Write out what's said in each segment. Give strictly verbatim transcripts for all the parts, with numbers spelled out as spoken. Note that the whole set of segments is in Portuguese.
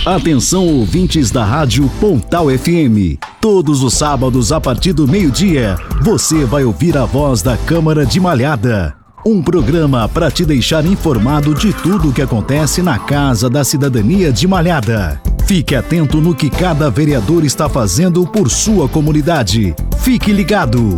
Atenção, ouvintes da Rádio Pontal F M. Todos os sábados, a partir do meio-dia, você vai ouvir a voz da Câmara de Malhada. Um programa para te deixar informado de tudo o que acontece na Casa da Cidadania de Malhada. Fique atento no que cada vereador está fazendo por sua comunidade. Fique ligado.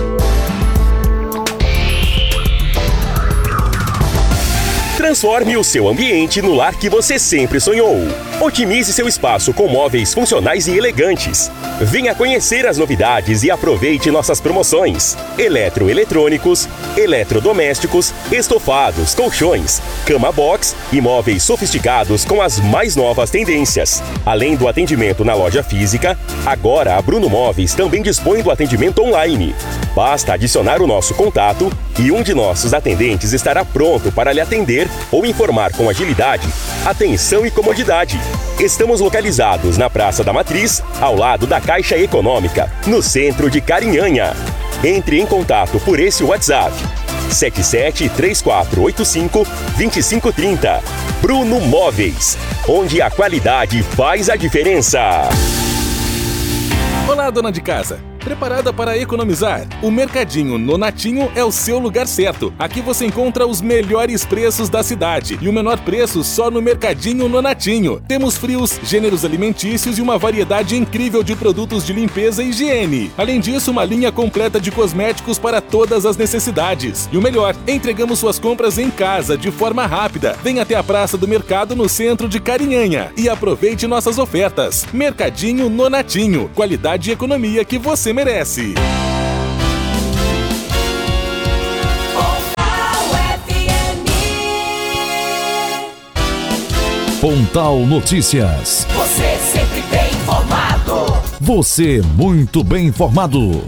Transforme o seu ambiente no lar que você sempre sonhou. Otimize seu espaço com móveis funcionais e elegantes. Venha conhecer as novidades e aproveite nossas promoções. Eletroeletrônicos, eletrodomésticos, estofados, colchões, cama box e móveis sofisticados com as mais novas tendências. Além do atendimento na loja física, agora a Bruno Móveis também dispõe do atendimento online. Basta adicionar o nosso contato e um de nossos atendentes estará pronto para lhe atender ou informar com agilidade, atenção e comodidade. Estamos localizados na Praça da Matriz, ao lado da Caixa Econômica, no centro de Carinhanha. Entre em contato por esse WhatsApp, sete sete três quatro oito cinco dois cinco três zero. Bruno Móveis, onde a qualidade faz a diferença. Olá, dona de casa. Preparada para economizar? O Mercadinho Nonatinho é o seu lugar certo. Aqui você encontra os melhores preços da cidade e o menor preço só no Mercadinho Nonatinho. Temos frios, gêneros alimentícios e uma variedade incrível de produtos de limpeza e higiene. Além disso, uma linha completa de cosméticos para todas as necessidades. E o melhor, entregamos suas compras em casa de forma rápida. Venha até a Praça do Mercado no centro de Carinhanha e aproveite nossas ofertas. Mercadinho Nonatinho. Qualidade e economia que você merece. Pontal Notícias. Você sempre bem informado. Você muito bem informado.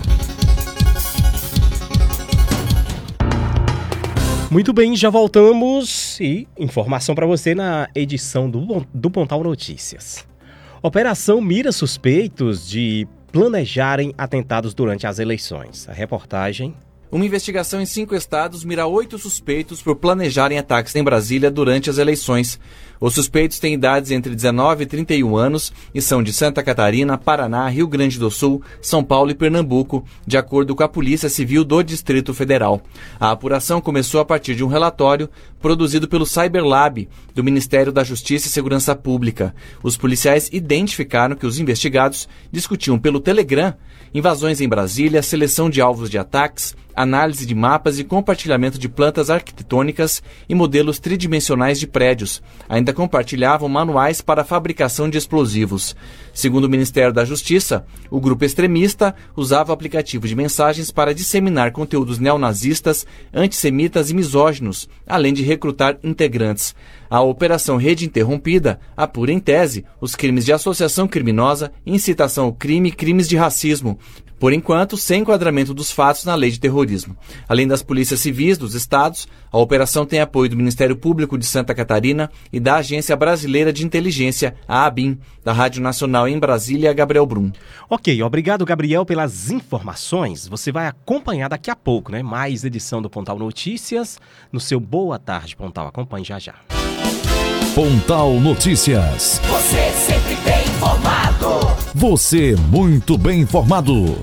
Muito bem, já voltamos e informação para você na edição do, do Pontal Notícias. Operação mira suspeitos de planejarem atentados durante as eleições. A reportagem... Uma investigação em cinco estados mira oito suspeitos por planejarem ataques em Brasília durante as eleições. Os suspeitos têm idades entre dezenove e trinta e um anos e são de Santa Catarina, Paraná, Rio Grande do Sul, São Paulo e Pernambuco, de acordo com a Polícia Civil do Distrito Federal. A apuração começou a partir de um relatório produzido pelo Cyberlab, do Ministério da Justiça e Segurança Pública. Os policiais identificaram que os investigados discutiam pelo Telegram invasões em Brasília, seleção de alvos de ataques, análise de mapas e compartilhamento de plantas arquitetônicas e modelos tridimensionais de prédios. Ainda compartilhavam manuais para a fabricação de explosivos. Segundo o Ministério da Justiça, o grupo extremista usava o aplicativo de mensagens para disseminar conteúdos neonazistas, antissemitas e misóginos, além de recrutar integrantes. A Operação Rede Interrompida apura em tese os crimes de associação criminosa, incitação ao crime e crimes de racismo, por enquanto sem enquadramento dos fatos na lei de terrorismo. Além das polícias civis dos estados, a operação tem apoio do Ministério Público de Santa Catarina e da Agência Brasileira de Inteligência, a ABIN, da Rádio Nacional em Brasília, Gabriel Brum. Ok, obrigado, Gabriel, pelas informações. Você vai acompanhar daqui a pouco, né? Mais edição do Pontal Notícias no seu Boa Tarde, Pontal. Acompanhe já já. Pontal Notícias. Você sempre bem informado. Você muito bem informado.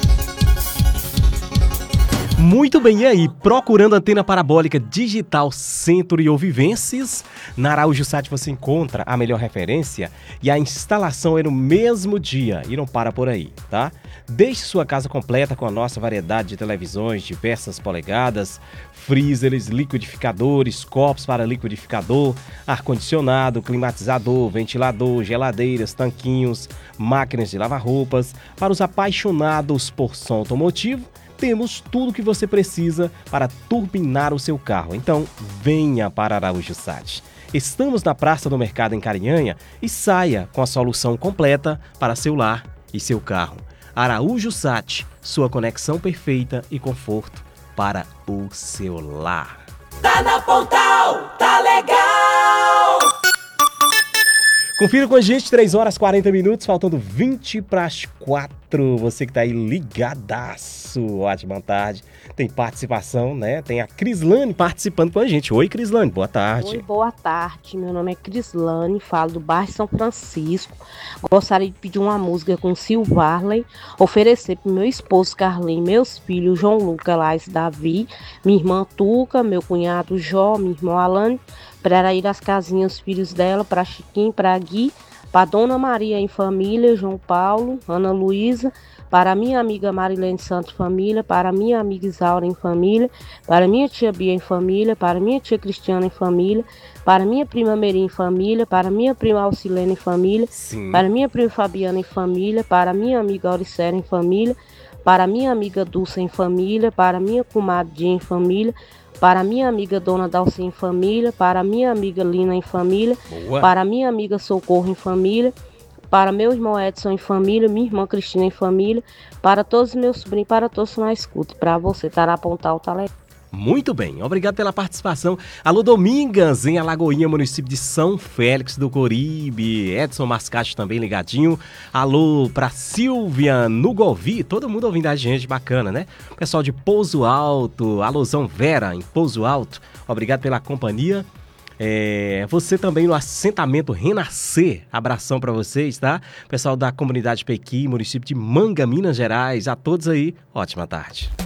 Muito bem, e aí? Procurando antena parabólica digital Centro e Ouvivenses? Na Araújo Sat você encontra a melhor referência e a instalação é no mesmo dia e não para por aí, tá? Deixe sua casa completa com a nossa variedade de televisões, diversas polegadas, freezers, liquidificadores, copos para liquidificador, ar-condicionado, climatizador, ventilador, geladeiras, tanquinhos, máquinas de lavar roupas. Para os apaixonados por som automotivo, temos tudo o que você precisa para turbinar o seu carro. Então, venha para Araújo Sat. Estamos na Praça do Mercado em Carinhanha e saia com a solução completa para seu lar e seu carro. Araújo Sat, sua conexão perfeita e conforto para o seu lar. Tá na Pontal, tá legal! Confira com a gente, três horas e quarenta minutos, faltando vinte para as quatro. quatro. Você que tá aí ligadaço. Ótima tarde. Tem participação, né? Tem a Crislane participando com a gente. Oi, Crislane, boa tarde. Oi, boa tarde. Meu nome é Crislane, falo do bairro São Francisco. Gostaria de pedir uma música com Sil Varley, oferecer pro meu esposo Carlinhos, meus filhos João Lucas, Laís, Davi, minha irmã Tuca, meu cunhado Jó, minha irmã Alane, para ir às casinhas, os filhos dela, para Chiquinho, para Gui, para Dona Maria em família, João Paulo, Ana Luísa, para minha amiga Marilene Santos família, para minha amiga Isaura em família, para minha tia Bia em família, para minha tia Cristiana em família, para minha prima Meri em família, para minha prima Alcilene em família, Sim. para minha prima Fabiana em família, para minha amiga Auricélia em família, para minha amiga Dulce em família, para minha comadre em família, para minha amiga Dona Dalci em família, para minha amiga Lina em família, Boa. para minha amiga Socorro em família, para meu irmão Edson em família, minha irmã Cristina em família, para todos os meus sobrinhos, para todos na escuta, para você, Tarapontal, tá legal. Muito bem, obrigado pela participação. Alô, Domingas, em Alagoinha, município de São Félix do Coribe. Edson Mascate também ligadinho. Alô pra Silvia no Govi, todo mundo ouvindo a gente, bacana, né? Pessoal de Pouso Alto, alôzão Vera em Pouso Alto, obrigado pela companhia. É, você também no assentamento Renascer, abração pra vocês, tá? Pessoal da comunidade Pequi, município de Manga, Minas Gerais, a todos aí, ótima tarde.